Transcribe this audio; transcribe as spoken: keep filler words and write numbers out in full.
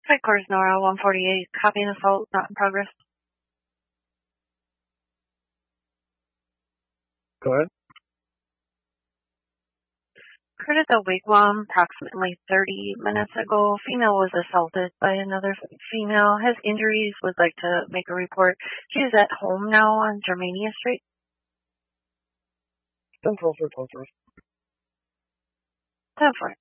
Headquarters Nora one forty-eight, copy and assault not in progress. Go ahead. Occurred at the Wigwam approximately thirty minutes ago. Female was assaulted by another female. Has injuries, would like to make a report. She is at home now on Germania Street. ten four for twelve first. ten four.